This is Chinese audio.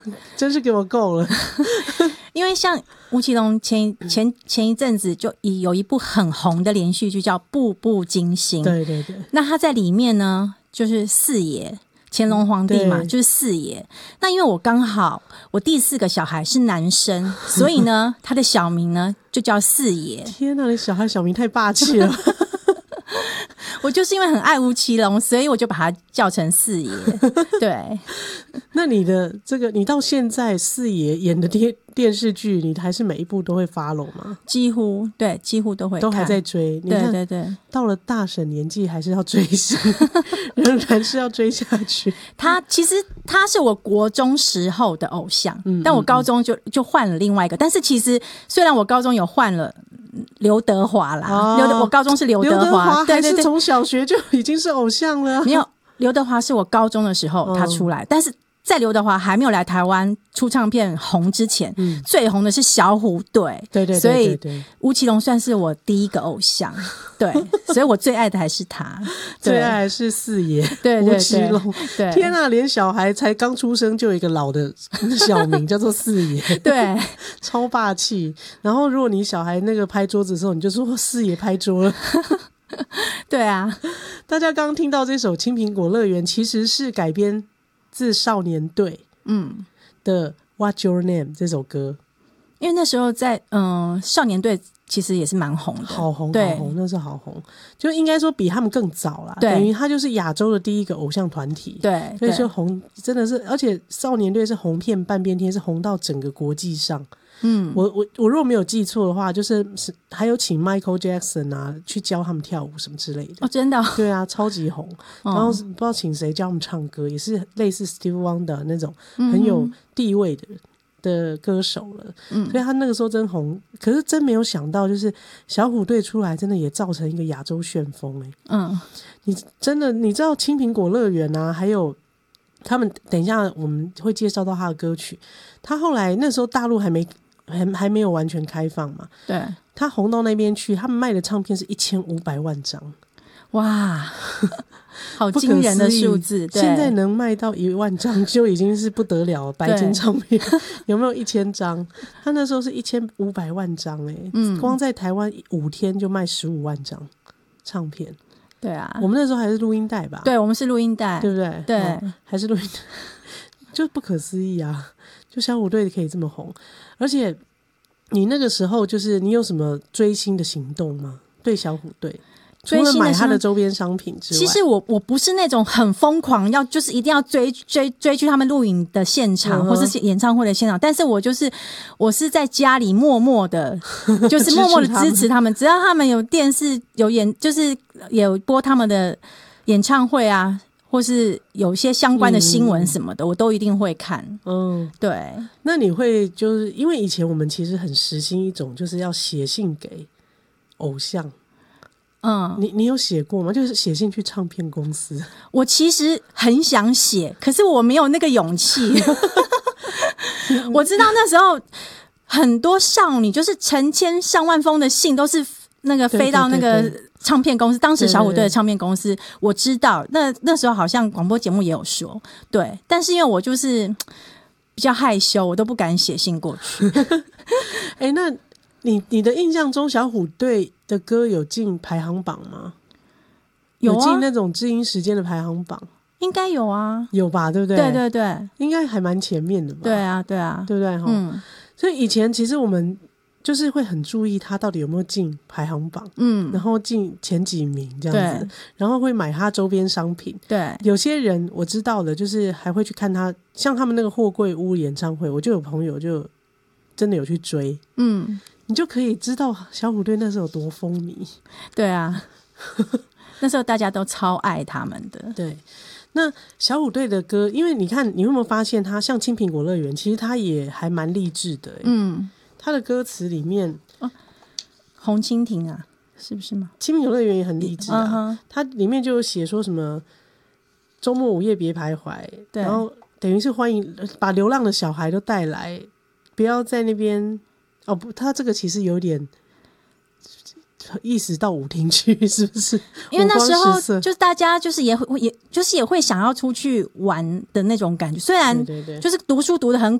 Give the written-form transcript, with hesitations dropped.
真是给我够了。 因为像吴奇隆前一阵子就有一部很红的连续剧叫《步步惊心》， 对对对， 那他在里面呢就是四爷乾隆皇帝嘛，就是四爷。那因为我刚好我第4个小孩是男生，所以呢他的小名呢就叫四爷。 天哪，你小孩小名太霸气了。 我就是因为很爱吴奇隆，所以我就把他叫成四爷。对， 那你的这个，你到现在四爷演的电视剧，你还是每一部都会 follow 吗？ 几乎都会看， 都还在追。 对对对， 到了大婶年纪还是要追星，仍然是要追下去。 其实他是我国中时候的偶像，但我高中就换了另外一个。但是其实虽然我高中有换了刘德华啦，我高中是刘德华， 还是从小学就已经是偶像了。 没有，刘德华是我高中的时候他出来，但是在刘德华还没有来台湾出唱片红之前，最红的是小虎队。 对对对， 所以吴奇隆算是我第一个偶像。对，所以我最爱的还是他， 最爱还是四爷。 对对对， 吴奇隆。对，天啊，连小孩才刚出生就有一个老的小名叫做四爷。 对， 超霸气。然后如果你小孩那个拍桌子的时候，你就说四爷拍桌了。 对啊， 大家刚刚听到这首《青苹果乐园》，其实是改编自少年队的 What's Your Name 这首歌。 因为那时候在少年队其实也是蛮红的， 好红对， 好红，那是好红，就应该说比他们更早啦。 对， 等于他就是亚洲的第一个偶像团体。 对， 所以就红，真的是，而且少年队是红遍半边天，是红到整个国际上。我如果没有记错的话，就是还有请 Michael Jackson 啊去教他们跳舞什么之类的。 哦，真的、哦？ 对啊，超级红。然后不知道请谁教他们唱歌，也是类似 Stevie Wonder 那种很有地位的歌手了。所以他那个时候真红。可是真没有想到，就是小虎队出来，真的也造成一个亚洲旋风。你知道青苹果乐园啊，还有他们等一下我们会介绍到他的歌曲。他后来那时候大陆还没有完全开放嘛， 对， 他红到那边去，他们卖的唱片是1500万张。 哇，好惊人的数字。对， 现在能卖到1万张就已经是不得了了。白金唱片有没有1000张？他那时候是1500万张。光在台湾5天就卖15万张唱片。 对啊， 我们那时候还是录音带吧？ 对，我们是录音带， 对不对？ 对， 还是录音带，就不可思议啊！就小虎队可以这么红。而且你那个时候就是你有什么追星的行动吗？对小虎队，除了买他的周边商品之外， 其实我不是那种很疯狂就是一定要追去他们录影的现场，或是演唱会的现场，但是我是在家里默默的就是默默的支持他们，只要他们有电视有就是有播他们的演唱会啊，或是有些相关的新闻什么的，我都一定会看。对。 那你会就是因为以前我们其实很实行一种就是要写信给偶像。你有写过吗？就是写信去唱片公司。我其实很想写，可是我没有那个勇气。我知道那时候很多少女就是成千上万封的信都是那个飞到那个唱片公司，当时小虎队的唱片公司，我知道那时候好像广播节目也有说，对，但是因为我就是比较害羞，我都不敢写信过去。 那你的印象中小虎队的歌有进排行榜吗？有进那种知音时间的排行榜？ 应该有啊， 有吧，对不对？ 对对对， 应该还蛮前面的吧。 对啊对啊， 对不对？所以以前其实我们就是会很注意他到底有没有进排行榜，然后进前几名这样子，然后会买他周边商品。 对， 有些人我知道的，就是还会去看他，像他们那个货柜屋演唱会，我就有朋友就真的有去追。你就可以知道小虎队那时候有多风靡。对啊，那时候大家都超爱他们的。 对，那小虎队的歌，因为你看，你有没有发现他像青苹果乐园，其实他也还蛮励志的。他的歌词里面， 红蜻蜓啊，是不是吗？ 青苹果乐园也很励志啊。他里面就有写说什么周末午夜别徘徊，然后等于是欢迎把流浪的小孩都带来，不要在那边。不，他这个其实有点， 意识到舞厅去，是不是？ 因为那时候就是大家就是也会想要出去玩的那种感觉，虽然就是读书读得很